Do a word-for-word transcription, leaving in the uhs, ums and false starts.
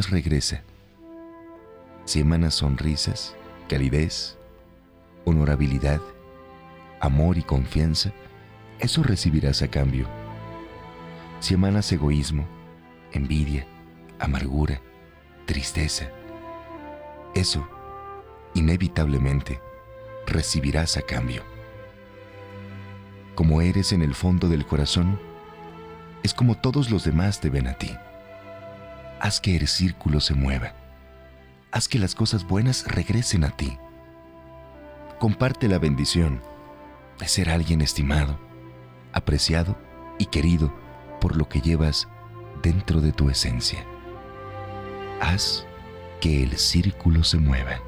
das regresa. Si emanas sonrisas, calidez, honorabilidad, amor y confianza, eso recibirás a cambio. Si emanas egoísmo, envidia, amargura, tristeza, eso, inevitablemente, recibirás a cambio. Como eres en el fondo del corazón, es como todos los demás te ven a ti. Haz que el círculo se mueva. Haz que las cosas buenas regresen a ti. Comparte la bendición de ser alguien estimado, apreciado y querido por lo que llevas dentro de tu esencia. Haz que el círculo se mueva.